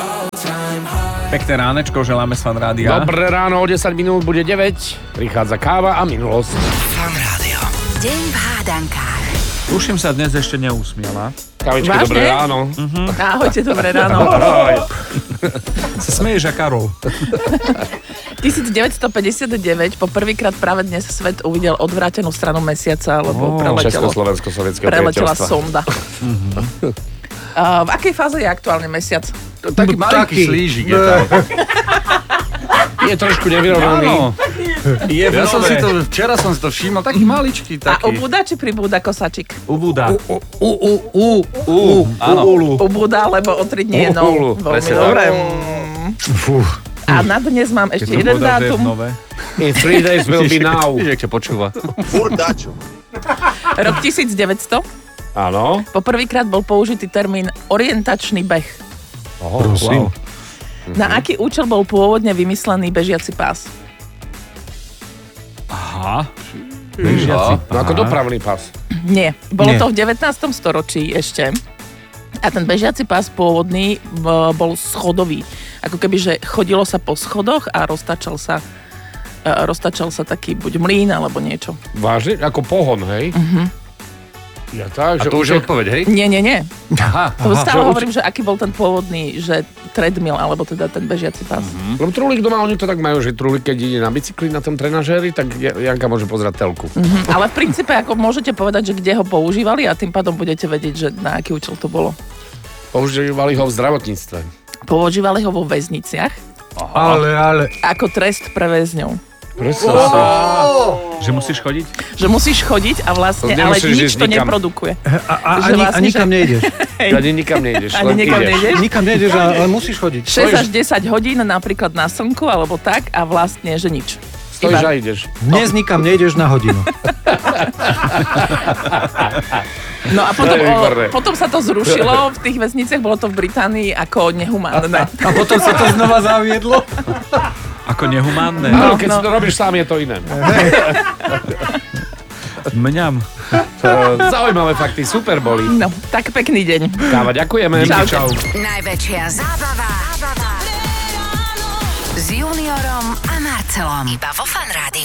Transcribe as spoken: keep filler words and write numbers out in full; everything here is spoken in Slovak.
Pekné ránečko, želáme z Fan Rádia. Dobré ráno, o desať minút bude deväť. Prichádza káva a minulosť. Fan Rádio. Deň v hádankách. Tuším sa dnes ešte neusmiala. Kávičke, Vážne? dobré ráno. Uh-huh. Ahojte, dobré ráno. Sa smeješ a Karol. devätnásťstopäťdesiatdeväť po prvýkrát práve dnes svet uvidel odvrátenú stranu mesiaca, lebo oh, preletelo, Československo-sovietského preletela priateľstva. sonda. Uh-huh. Uh, v akej fáze je aktuálne mesiac? Taký malinký slížik je tam. Je trošku nevyrovnaný. Áno. Je Ja som si to, včera som si to všimol, taký maličký, A taký. ubúda či pribúda kosačik? Ubúda. U, u, u, u, u, Áno. Ubúda, lebo o tri dní je nov. Ulu, Veľmi presne dobré. tak. Mm. Fú. A na dnes mám Keď ešte som jeden povedal, že je v dátum. nové. In three days will be now. Víš, jak ťa počúva. Rok tisícdeväťsto. Áno. Po prvýkrát bol použitý termín orientačný beh. Oh, Prosím. Na aký účel bol pôvodne vymyslený bežiaci pás? Aha. Bežiaci. No ako dopravný pas. Nie. Bolo Nie. to v devätnástom storočí ešte. A ten bežiaci pás pôvodný b- bol schodový. Ako keby, že chodilo sa po schodoch a roztačal sa, e, roztačal sa taký buď mlyn alebo niečo. Vážne? Ako pohon, hej? Mhm. Ja tak, A že to už je odpoveď, hej? Nie, nie, nie. Aha. To stále že hovorím, že aký bol ten pôvodný, že treadmill, alebo teda ten bežiaci pás. Mm-hmm. Lebo Trulík doma, oni to tak majú, že Trulík, keď ide na bicykli na tom trenažéri, tak Janka môže pozerať telku. Mm-hmm. Ale v princípe, ako môžete povedať, že kde ho používali a tým pádom budete vedieť, že na aký účel to bolo. Používali ho v zdravotníctve. Používali ho vo väzniciach Ale, ale. ako trest pre väzňov. Predstav si. Že musíš chodiť? Že musíš chodiť a vlastne, To ale nemusíš nič ísť to nikam. neprodukuje. A, a, Že ani, vlastne, a nikam že- nejdeš. Ani nikam nejdeš, Ani len nikam ideš. nejdeš? Nikam nejdeš, ale, ale musíš chodiť. šesť až desať hodín napríklad na slnku alebo tak a vlastne, že nič. Stojíš Iba- a ideš. Dnes nikam nejdeš na hodinu. No a potom, To je výborné. o, potom sa to zrušilo v tých väzniciach, bolo to v Británii ako nehumánne. A potom sa to znova zaviedlo. Ako nehumánne. Áno, keď no. si to robíš sám, je to iné. Mňam. Zaujímavé fakty, super boli. No, tak pekný deň. Káva, ďakujeme. Čaute. Čau. Najväčšia zábava. zábava. S Juniorom a Marcelom. Iba vo Fan Rádiu.